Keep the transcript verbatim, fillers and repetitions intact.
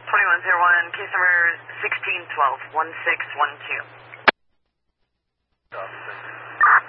twenty-one oh one, case number sixteen twelve, one six one two.